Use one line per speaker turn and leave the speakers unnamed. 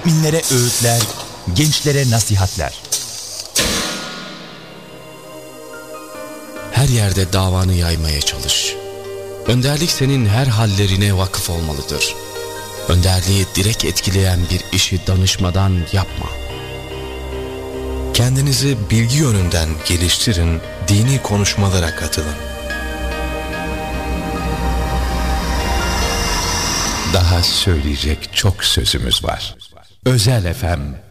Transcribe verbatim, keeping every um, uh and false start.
müminlere öğütler, gençlere nasihatler.
Her yerde davanı yaymaya çalış. Önderlik senin her hallerine vakıf olmalıdır. Önderliği direkt etkileyen bir işi danışmadan yapma.
Kendinizi bilgi yönünden geliştirin, dini konuşmalara katılın.
Daha söyleyecek çok sözümüz var. Özel F M